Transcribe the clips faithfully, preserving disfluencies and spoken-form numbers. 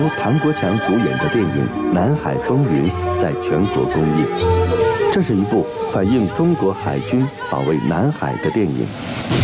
由唐国强主演的电影《南海风云》在全国公映。这是一部反映中国海军保卫南海的电影。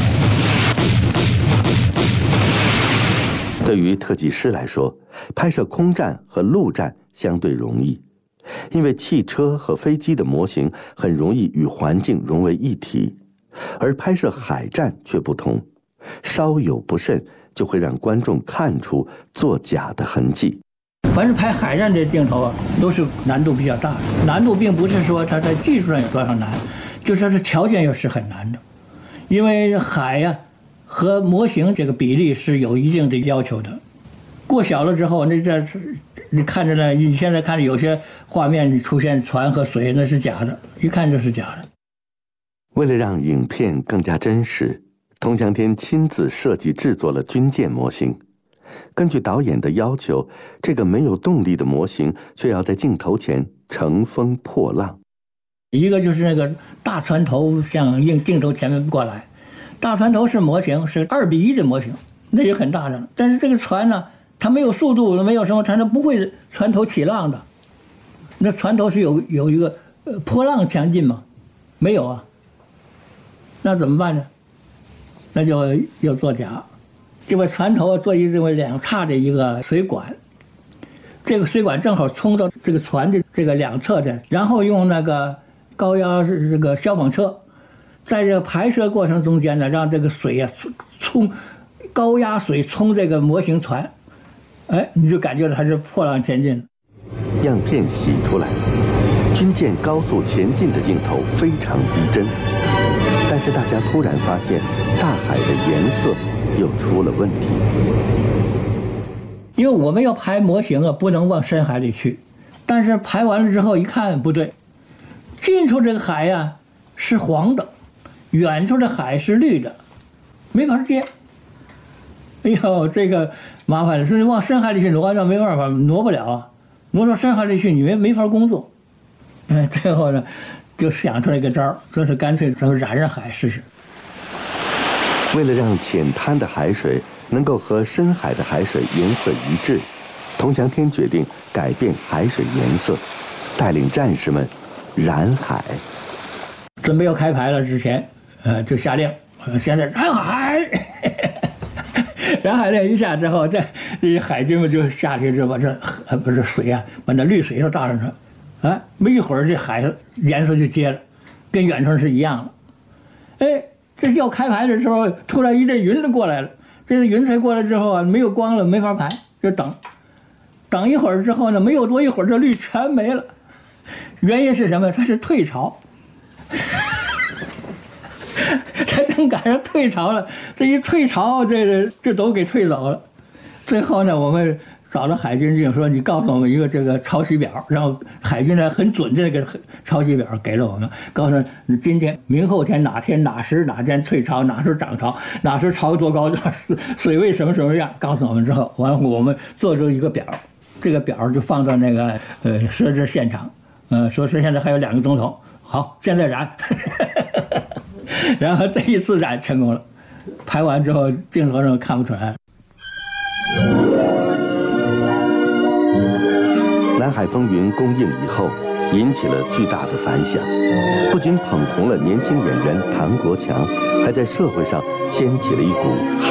对于特技师来说，拍摄空战和陆战相对容易，因为汽车和飞机的模型很容易与环境融为一体，而拍摄海战却不同，稍有不慎就会让观众看出作假的痕迹。 凡是拍海战这镜头啊，都是难度比较大的。难度并不是说它在技术上有多少难，就是它的条件又是很难的，因为海呀、啊、和模型这个比例是有一定的要求的。过小了之后，那这你看着呢，你现在看着有些画面出现船和水，那是假的，一看就是假的。 为了让影片更加真实，童祥天亲自设计制作了军舰模型。根据导演的要求，这个没有动力的模型却要在镜头前乘风破浪。 一个就是那个大船头向镜镜头前面过来，大船头是模型，是二比一的模型，那也很大的。但是这个船呢，它没有速度，没有什么，它不会船头起浪的。那船头是有有一个呃波浪强劲吗？没有啊。那怎么办呢？那就要做假。这个船头做一这么两叉的一个水管，这个水管正好冲到这个船的这个两侧的，然后用那个高压这个消防车，在这个排射过程中间呢，让这个水啊冲高压水冲这个模型船，哎，你就感觉它是破浪前进。 样片洗出来了，军舰高速前进的镜头非常逼真，但是大家突然发现大海的颜色又出了问题。 因为我们要拍模型啊，不能往深海里去，但是拍完了之后一看不对，近处这个海呀、啊、是黄的，远处的海是绿的，没法接。哎呦，这个麻烦了，所以往深海里去挪，那没办法，挪不了啊，挪到深海里去你没没法工作。嗯，最后呢，就想出来一个招儿，说是干脆咱们染染海试试。 为了让浅滩的海水能够和深海的海水颜色一致，童祥天决定改变海水颜色，带领战士们染海。 准备要开排了之前，呃，就下令，呃、现在染海。染海令一下之后，这这海军们就下去，就把这呃不是水啊，把那绿水都倒上去，啊，没一会儿这海颜色就接了，跟远处是一样的。哎。这要开排的时候，突然一阵云就过来了。这个云彩过来之后啊，没有光了，没法排，就等。等一会儿之后呢，没有多一会儿，这绿全没了。原因是什么？它是退潮。它正赶上退潮了，这一退潮，这个这都给退走了。最后呢，我们找了海军就说：“你告诉我们一个这个潮汐表。”然后海军呢很准这个潮汐表给了我们，告诉你今天、明后天哪天哪时哪天退潮，哪时涨潮，哪时潮多高，水位什么什么样，告诉我们之后，完了我们做出一个表，这个表就放到那个呃设置现场，呃说是现在还有两个钟头，好，现在燃，然后这一次燃成功了，拍完之后镜头上看不出来。 《南海风云》公映以后，引起了巨大的反响，不仅捧红了年轻演员唐国强，还在社会上掀起了一股